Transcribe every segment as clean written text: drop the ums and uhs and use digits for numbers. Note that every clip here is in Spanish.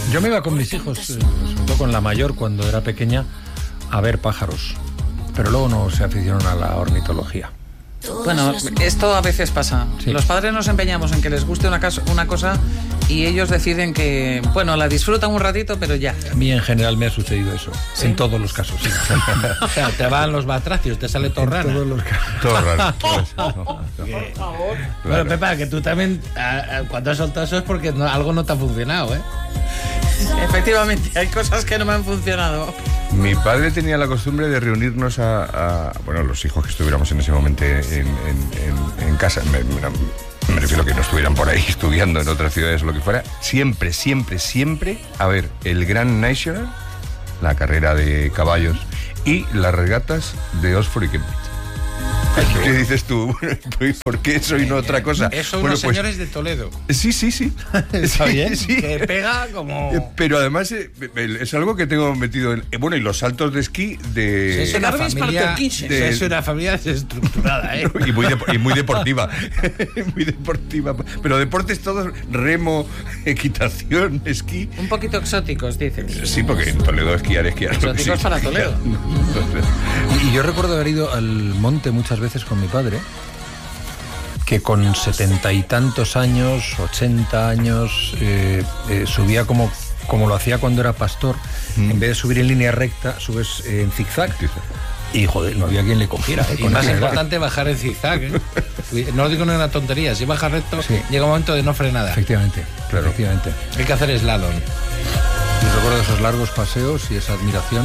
Yo me iba con mis hijos, sobre todo con la mayor cuando era pequeña, a ver pájaros, pero luego no se aficionaron a la ornitología. Bueno, esto a veces pasa. Sí. Los padres nos empeñamos en que les guste una cosa y ellos deciden que, bueno, la disfrutan un ratito, pero ya. A mí en general me ha sucedido eso, ¿Sí? en todos los casos. Sí. O sea, te van los batracios, te sale todo En raro. todos los casos. Todo raro. Por favor. Claro. Bueno, Pepa, que tú también, cuando has soltado eso es porque algo no te ha funcionado, ¿eh? Efectivamente, hay cosas que no me han funcionado. Mi padre tenía la costumbre de reunirnos bueno, los hijos que estuviéramos en ese momento en casa. Me refiero a que no estuvieran por ahí estudiando en otras ciudades o lo que fuera. Siempre, siempre, siempre a ver el Grand National, la carrera de caballos, y las regatas de Oxford y Cambridge. ¿Qué dices tú? ¿Por qué eso y no otra cosa? Eso Bueno, unos pues, señores de Toledo. Sí. Está bien, Sí. que pega como... Pero además es algo que tengo metido en... Bueno, y los saltos de esquí de... Es una Darwin's familia, Parker de- es una familia desestructurada, ¿eh? Y muy deportiva. Muy deportiva. Pero deportes todos, remo, equitación, esquí. Un poquito exóticos, dices. Sí, porque en Toledo esquiar. Exóticos Sí, para Toledo. Entonces, Y yo recuerdo haber ido al monte muchas veces con mi padre, que con 70 y tantos años, 80 años, subía como lo hacía cuando era pastor. En vez de subir en línea recta, subes en zigzag. Y joder, no había quien le cogiera. Y con más esa edad. importante, bajar en zigzag, ¿eh? No lo digo en una tontería, si bajas recto, Sí. llega un momento de no frenada. Efectivamente, Claro. efectivamente. Hay que hacer slalom. Y recuerdo esos largos paseos y esa admiración.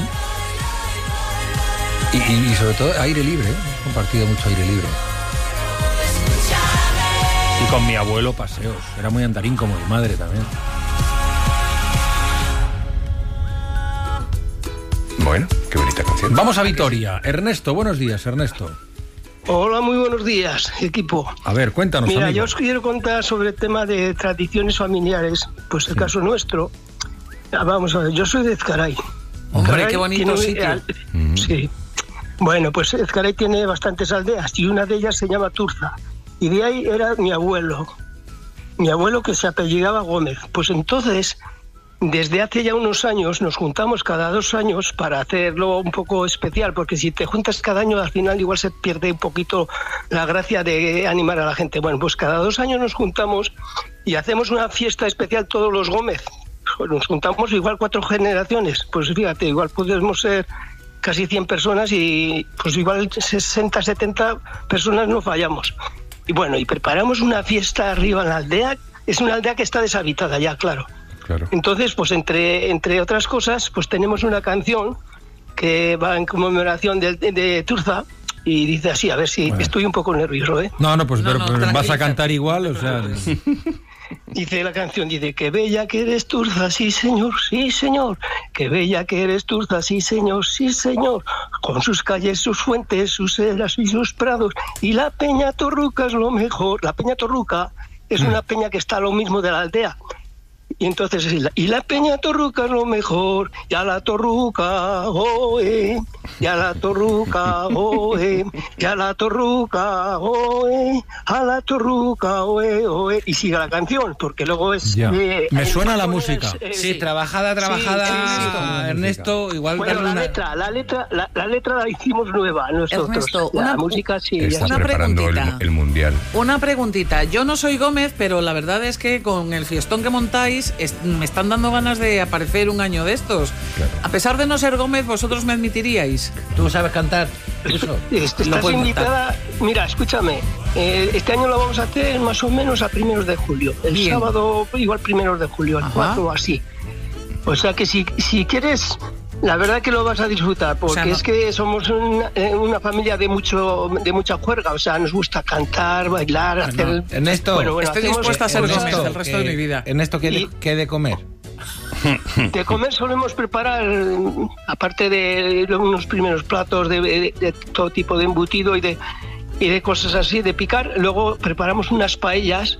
Y sobre todo aire libre, ¿eh? He compartido mucho aire libre. Y con mi abuelo paseos. Era muy andarín como mi madre también. bueno, qué bonita canción. Vamos a Vitoria. Ernesto, buenos días, Ernesto. Hola, muy buenos días, equipo. A ver, cuéntanos, Mira, amigo. yo os quiero contar sobre el tema de tradiciones familiares. Pues el caso nuestro. Vamos a ver, yo soy de Ezcaray. Hombre, Ezcaray qué bonito sitio. Sí. Bueno, pues Ezcaray tiene bastantes aldeas y una de ellas se llama Turza. Y de ahí era mi abuelo. Mi abuelo que se apellidaba Gómez. Pues entonces, desde hace ya unos años, nos juntamos cada 2 años para hacerlo un poco especial, porque si te juntas cada año, al final igual se pierde un poquito la gracia de animar a la gente. Bueno, pues cada 2 años nos juntamos y hacemos una fiesta especial todos los Gómez. Nos juntamos igual 4 generaciones. Pues fíjate, igual podemos ser casi 100 personas y pues igual 60, 70 personas no fallamos. Y bueno, y preparamos una fiesta arriba en la aldea. Es una aldea que está deshabitada ya, claro. Claro. Entonces, pues entre otras cosas, pues tenemos una canción que va en conmemoración de Turza y dice así, a ver si Bueno. estoy un poco nervioso, ¿eh? No, pues No, pero no, vas a tranquilízate. cantar igual, o sea... Dice la canción, dice, qué bella que eres Turza, sí señor, qué bella que eres Turza, sí señor, con sus calles, sus fuentes, sus eras y sus prados, y la Peña Torruca es lo mejor. La Peña Torruca es una peña que está a lo mismo de la aldea. Y entonces, y la Peña Torruca es lo mejor, ya la Torruca, oe, ya la Torruca, oe, ya la Torruca, oe, a la Torruca, oe, oe. Y sigue la canción, porque luego es... Ya. Me suena la música. Sí, trabajada, sí. Ernesto, igual Bueno, darle la letra la hicimos nueva nosotros. Ernesto, La música sí. ya Está una preparando preguntita. el mundial. Una preguntita. Yo no soy Gómez, pero la verdad es que con el fiestón que montáis me están dando ganas de aparecer un año de estos. Claro. A pesar de no ser Gómez, ¿vosotros me admitiríais? ¿Tú sabes cantar? Eso. Lo Estás puedo invitada. Mira, escúchame. Este año lo vamos a hacer más o menos a 1 de julio. El Bien. sábado, igual 1 de julio, al Ajá. 4 o así. O sea que si quieres, la verdad que lo vas a disfrutar, porque O sea, no- es que somos una familia de mucha juerga. O sea, nos gusta cantar, bailar, hacer. Ernesto, Bueno, Estoy hacemos dispuesta a ser cosas. Gómez el resto de mi vida. Ernesto, ¿qué de comer? De comer solemos preparar, aparte de unos primeros platos de todo tipo de embutido y de cosas así, de picar, luego preparamos unas paellas,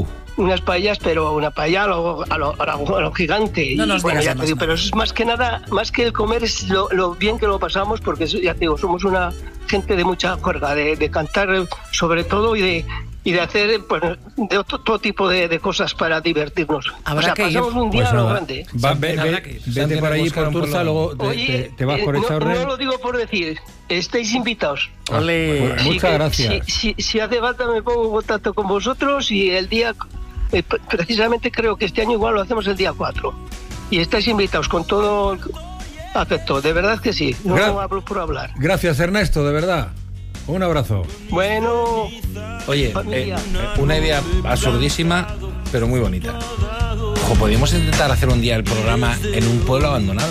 pero una paella a lo gigante. No Y nos bueno, digas ya más te digo, nada. pero es más que nada, más que el comer, es lo bien que lo pasamos, porque ya te digo, somos una gente de mucha juerga, de cantar sobre todo y y de hacer pues, de todo tipo de cosas para divertirnos. Habrá que ir. pasamos un día Pues a lo nada. grande. Vete por allí por Turza, luego Oye, te vas por Echaurren. no lo digo por decir, estáis invitados. Ole. Pues muchas gracias. Si hace falta me pongo en contacto con vosotros y el día, precisamente creo que este año igual lo hacemos el día 4. Y estáis invitados con todo afecto, de verdad que sí, no hablo por hablar. Gracias, Ernesto, de verdad. Un abrazo. Bueno, Oye, familia. una idea absurdísima, pero muy bonita. Ojo, podríamos intentar hacer un día el programa en un pueblo abandonado.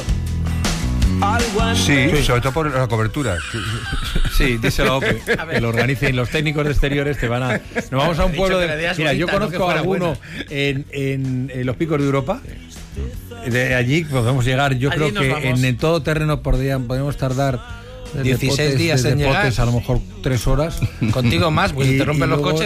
Sí, sobre todo por la cobertura. Sí, díselo a Ope, que lo organicen. Los técnicos de exteriores te van a... Nos vamos a un pueblo de... Mira, yo conozco a alguno en los Picos de Europa. De allí podemos llegar, yo Allí creo que en todo terreno podemos tardar 16 días desde en llegar. Potes, a lo mejor 3 horas. Contigo más, pues Y interrumpen los luego coches.